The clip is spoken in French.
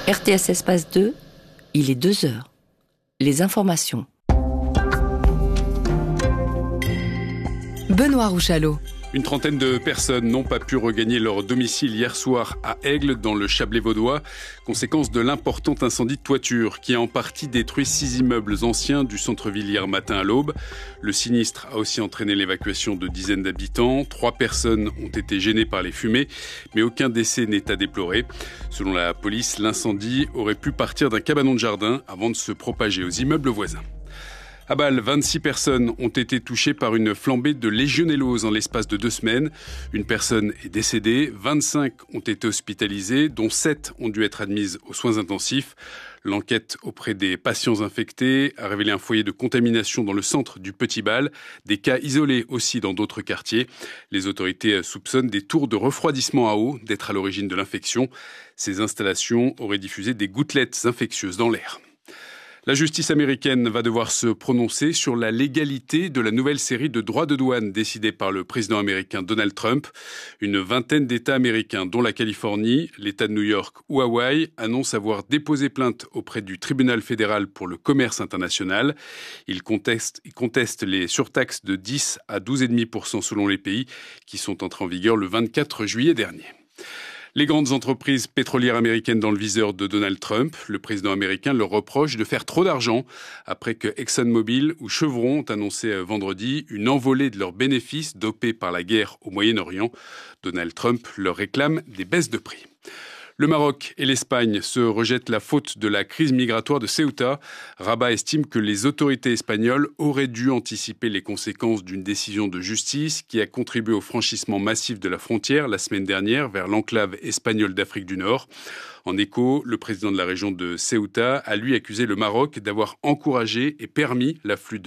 RTS Espace 2, il est 2 heures. Les informations. Benoît Rouchalot. Une trentaine de personnes n'ont pas pu regagner leur domicile hier soir à Aigle, dans le Chablais vaudois, conséquence de l'important incendie de toiture qui a en partie détruit 6 immeubles anciens du centre-ville hier matin à l'aube. Le sinistre a aussi entraîné l'évacuation de dizaines d'habitants. 3 personnes ont été gênées par les fumées, mais aucun décès n'est à déplorer. Selon la police, l'incendie aurait pu partir d'un cabanon de jardin avant de se propager aux immeubles voisins. À Bâle, 26 personnes ont été touchées par une flambée de légionellose en l'espace de 2 semaines. Une personne est décédée, 25 ont été hospitalisées, dont 7 ont dû être admises aux soins intensifs. L'enquête auprès des patients infectés a révélé un foyer de contamination dans le centre du Petit Bâle, des cas isolés aussi dans d'autres quartiers. Les autorités soupçonnent des tours de refroidissement à eau d'être à l'origine de l'infection. Ces installations auraient diffusé des gouttelettes infectieuses dans l'air. La justice américaine va devoir se prononcer sur la légalité de la nouvelle série de droits de douane décidée par le président américain Donald Trump. Une vingtaine d'États américains, dont la Californie, l'État de New York ou Hawaï, annoncent avoir déposé plainte auprès du tribunal fédéral pour le commerce international. Ils contestent les surtaxes de 10 à 12,5% selon les pays qui sont entrés en vigueur le 24 juillet dernier. Les grandes entreprises pétrolières américaines dans le viseur de Donald Trump. Le président américain leur reproche de faire trop d'argent après que ExxonMobil ou Chevron ont annoncé vendredi une envolée de leurs bénéfices dopés par la guerre au Moyen-Orient. Donald Trump leur réclame des baisses de prix. Le Maroc et l'Espagne se rejettent la faute de la crise migratoire de Ceuta. Rabat estime que les autorités espagnoles auraient dû anticiper les conséquences d'une décision de justice qui a contribué au franchissement massif de la frontière la semaine dernière vers l'enclave espagnole d'Afrique du Nord. En écho, le président de la région de Ceuta a lui accusé le Maroc d'avoir encouragé et permis l'afflux de